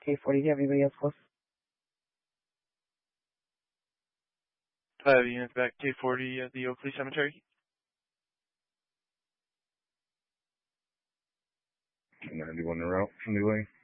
K40. Do you have anybody else close? 5 units back, K40 at the Oakley Cemetery. 91 en route from New Lane.